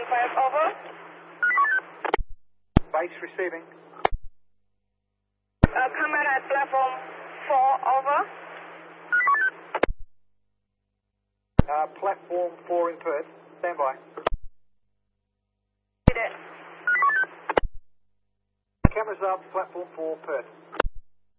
5, over. Base receiving. Camera at platform 4, over. Platform 4 in Perth. Stand by. Did it. Cameras up, platform 4, Perth.